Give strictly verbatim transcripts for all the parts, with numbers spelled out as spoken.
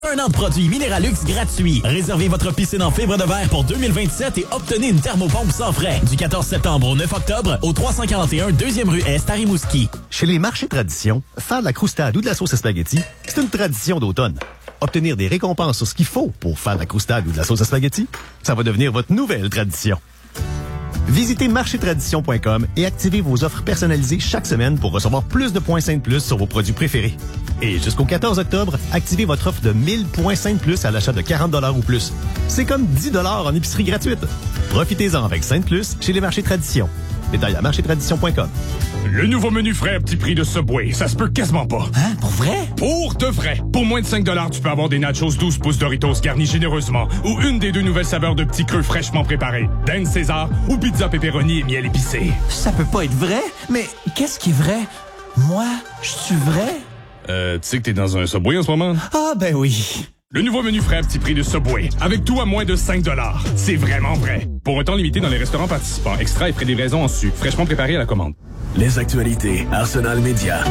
Un an de produits Minéralux gratuit. Réservez votre piscine en fibre de verre pour deux mille vingt-sept et obtenez une thermopompe sans frais. Du quatorze septembre au neuf octobre, au trois cent quarante et un deuxième rue Est à Rimouski. Chez les marchés tradition, faire de la croustade ou de la sauce à spaghetti, c'est une tradition d'automne. Obtenir des récompenses sur ce qu'il faut pour faire de la croustade ou de la sauce à spaghetti, ça va devenir votre nouvelle tradition. Visitez marché tradition point com et activez vos offres personnalisées chaque semaine pour recevoir plus de points Saint Plus sur vos produits préférés. Et jusqu'au quatorze octobre, activez votre offre de mille points Saint Plus à l'achat de quarante dollars ou plus. C'est comme dix dollars en épicerie gratuite. Profitez-en avec Saint Plus chez les marchés tradition. Détail à marché tradition point com. Le nouveau menu frais à petit prix de Subway, ça se peut quasiment pas. Hein? Pour vrai? Pour de vrai. Pour moins de cinq dollars, tu peux avoir des nachos douze pouces Doritos garnis généreusement ou une des deux nouvelles saveurs de petits creux fraîchement préparés. Dinde César ou pizza pepperoni et miel épicé. Ça peut pas être vrai? Mais qu'est-ce qui est vrai? Moi, je suis vrai? Euh, tu sais que t'es dans un Subway en ce moment? Ah, ben oui. Le nouveau menu frais à petit prix de Subway. Avec tout à moins de cinq dollars. C'est vraiment vrai. Pour un temps limité dans les restaurants participants. Extra et frais de livraison en su. Fraîchement préparé à la commande. Les actualités. Arsenal Média.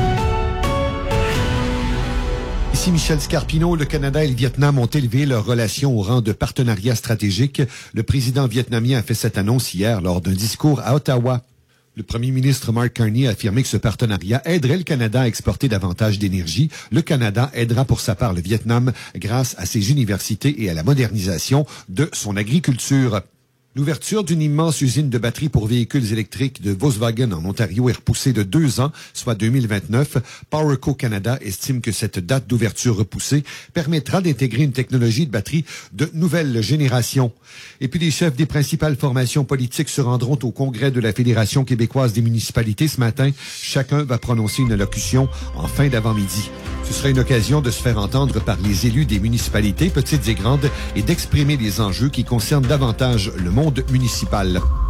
Ici Michel Scarpino. Le Canada et le Vietnam ont élevé leurs relations au rang de partenariat stratégique. Le président vietnamien a fait cette annonce hier lors d'un discours à Ottawa. Le premier ministre Mark Carney a affirmé que ce partenariat aiderait le Canada à exporter davantage d'énergie. Le Canada aidera pour sa part le Vietnam grâce à ses universités et à la modernisation de son agriculture. L'ouverture d'une immense usine de batteries pour véhicules électriques de Volkswagen en Ontario est repoussée de deux ans, soit deux mille vingt-neuf. PowerCo Canada estime que cette date d'ouverture repoussée permettra d'intégrer une technologie de batterie de nouvelle génération. Et puis les chefs des principales formations politiques se rendront au congrès de la Fédération québécoise des municipalités ce matin. Chacun va prononcer une allocution en fin d'avant-midi. Ce sera une occasion de se faire entendre par les élus des municipalités, petites et grandes, et d'exprimer les enjeux qui concernent davantage le monde municipal.